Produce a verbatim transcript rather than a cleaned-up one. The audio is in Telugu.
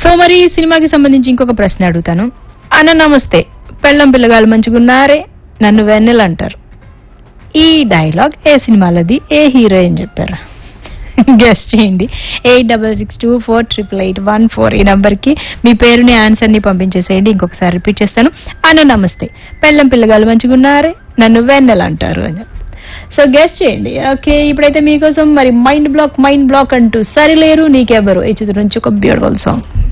సో మరి ఈ సినిమాకి సంబంధించి ఇంకొక ప్రశ్న అడుగుతాను. అన్న నమస్తే, పెళ్ళం పిల్లగాళ్ళు మంచిగున్నారే, నన్ను వెన్నెల అంటారు. ఈ డైలాగ్ ఏ సినిమాలది, ఏ హీరోయిన్ చెప్పారు? గెస్ట్ చేయండి. Eight double six two four triple eight one four ఈ నంబర్ కి మీ పేరుని ఆన్సర్ ని పంపించేసేయండి. ఇంకొకసారి రిపీట్ చేస్తాను. అన్న నమస్తే, పెళ్ళం పిల్లగాళ్ళు మంచిగున్నారే, నన్ను వెన్నెల అంటారు అని. సో గెస్ట్ చేయండి. ఓకే, ఇప్పుడైతే మీకోసం మరి మైండ్ బ్లాక్ మైండ్ బ్లాక్ అంటూ సరిలేరు నీకెవరు ఈ చిత్రం నుంచి ఒక బ్యూటిఫుల్ సాంగ్.